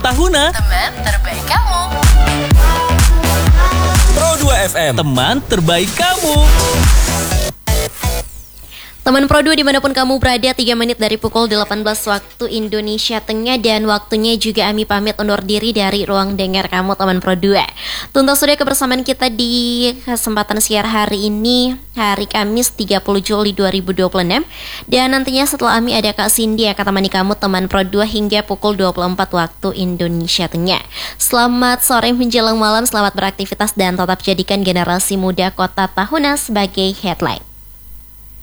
Tahuna. Teman terbaik kamu. Pro 2 FM, teman terbaik kamu. Teman Pro 2 dimanapun kamu berada, 3 menit dari pukul 18 waktu Indonesia Tengah. Dan waktunya juga Ami pamit undur diri dari ruang dengar kamu teman Pro 2. Tuntas sudah kebersamaan kita di kesempatan siar hari ini, hari Kamis 30 Juli 2026. Dan nantinya setelah Ami ada Kak Cindy yang akan temani kamu teman Pro 2 hingga pukul 24 waktu Indonesia Tengah. Selamat sore menjelang malam, selamat beraktivitas dan tetap jadikan generasi muda Kota Tahuna sebagai headline.